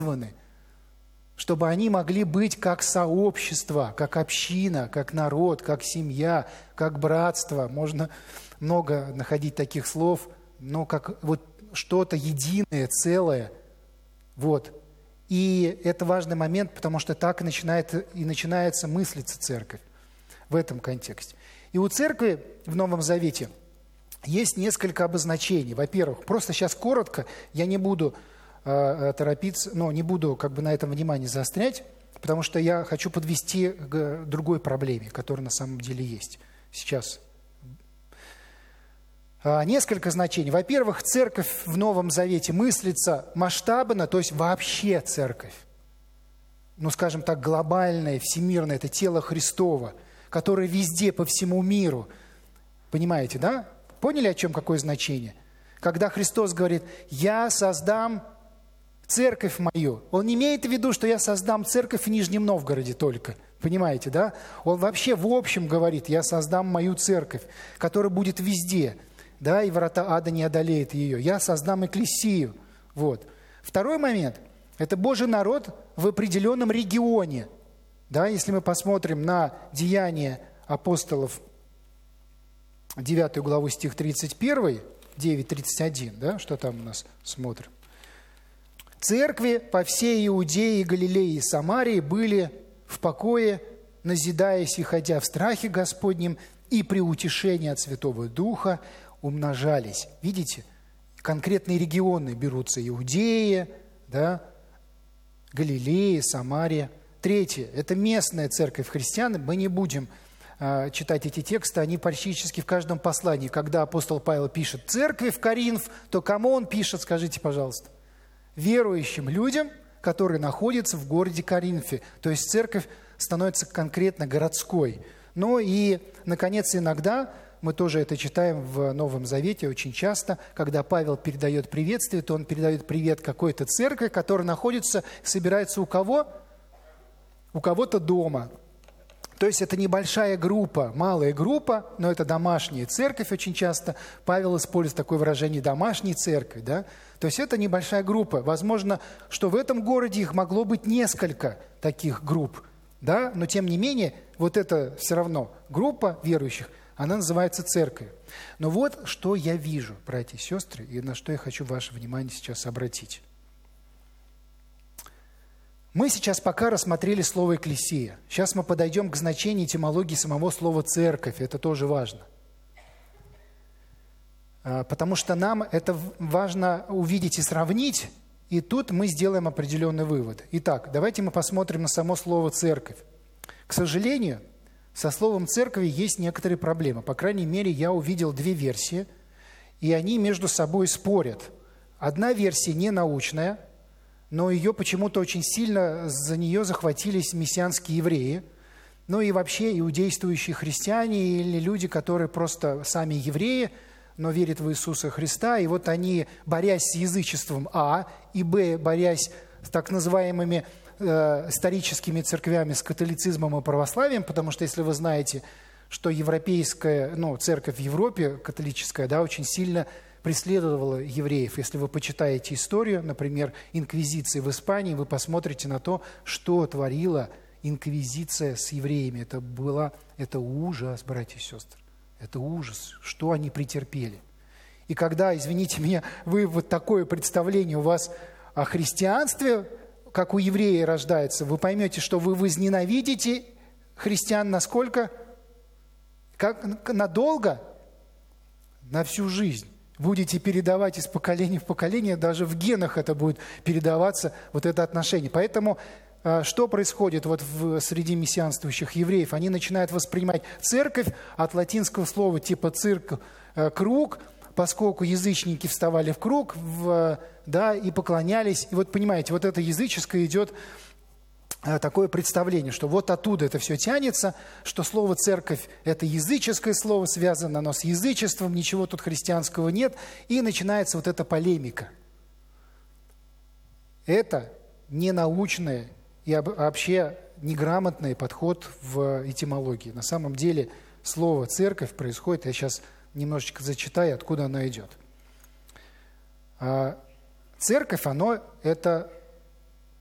чтобы они могли быть как сообщество, как община, как народ, как семья, как братство. Можно много находить таких слов, но как вот что-то единое, целое. Вот. И это важный момент, потому что так и начинается мыслиться церковь в этом контексте. И у церкви в Новом Завете есть несколько обозначений. Во-первых, просто сейчас коротко, я не буду торопиться, не буду на этом внимание заострять, потому что я хочу подвести к другой проблеме, которая на самом деле есть сейчас. Несколько значений. Во-первых, церковь в Новом Завете мыслится масштабно, то есть вообще церковь. Скажем так, глобальная, всемирная, это тело Христово, которое везде, по всему миру. Понимаете, да? Поняли, о чем какое значение? Когда Христос говорит: «Я создам церковь мою», Он не имеет в виду, что я создам церковь в Нижнем Новгороде только. Понимаете, да? Он вообще в общем говорит: «Я создам мою церковь, которая будет везде». Да, и врата ада не одолеет ее. Я создам экклесию. Вот. Второй момент – это Божий народ в определенном регионе. Да, если мы посмотрим на Деяния апостолов, 9 главу, стих 31, 9:31, да, что там у нас смотрим. «Церкви по всей Иудее, Галилее и Самарии были в покое, назидаясь и ходя в страхе Господнем, и при утешении от Святого Духа умножались». Видите, конкретные регионы берутся: Иудея, да, Галилея, Самария. Третье – это местная церковь христиан. Мы не будем читать эти тексты, они практически в каждом послании. Когда апостол Павел пишет «церкви в Коринф», то кому он пишет, скажите, пожалуйста? Верующим людям, которые находятся в городе Коринфе. То есть церковь становится конкретно городской. И, наконец, иногда мы тоже это читаем в Новом Завете очень часто, когда Павел передает приветствие, то он передает привет какой-то церкви, которая находится, собирается у кого? У кого-то дома. То есть это небольшая группа, малая группа, но это домашняя церковь очень часто. Павел использует такое выражение «домашняя церковь». Да? То есть это небольшая группа. Возможно, что в этом городе их могло быть несколько таких групп. Да? Но тем не менее, вот это все равно группа верующих, она называется церковью. Но вот что я вижу, братья и сестры, и на что я хочу ваше внимание сейчас обратить. Мы сейчас пока рассмотрели слово «экклесия». Сейчас мы подойдем к значению этимологии самого слова «церковь». Это тоже важно. Потому что нам это важно увидеть и сравнить, и тут мы сделаем определенный вывод. Итак, давайте мы посмотрим на само слово «церковь». К сожалению, со словом «церковь» есть некоторые проблемы. По крайней мере, я увидел две версии, и они между собой спорят. Одна версия не научная, но ее почему-то очень сильно за нее захватились мессианские евреи, и вообще иудействующие христиане или люди, которые просто сами евреи, но верят в Иисуса Христа. И вот они, борясь с язычеством и борясь с так называемыми историческими церквями, с католицизмом и православием, потому что, если вы знаете, что европейская, церковь в Европе, католическая, очень сильно преследовала евреев. Если вы почитаете историю, например, инквизиции в Испании, вы посмотрите на то, что творила инквизиция с евреями. Это ужас, братья и сестры. Это ужас, что они претерпели. И когда, извините меня, вы вот такое представление у вас о христианстве, как у еврея рождается, вы поймете, что вы возненавидите христиан насколько? Как надолго? На всю жизнь. Будете передавать из поколения в поколение, даже в генах это будет передаваться, вот это отношение. Поэтому что происходит среди мессианствующих евреев? Они начинают воспринимать церковь от латинского слова типа «цирк», «круг», поскольку язычники вставали в круг и поклонялись. И вот понимаете, вот это языческое идет такое представление, что вот оттуда это все тянется, что слово «церковь» – это языческое слово, связано оно с язычеством, ничего тут христианского нет, и начинается вот эта полемика. Это ненаучный и вообще неграмотный подход в этимологии. На самом деле слово «церковь» происходит, я сейчас немножечко зачитаю, откуда оно идет. Церковь, это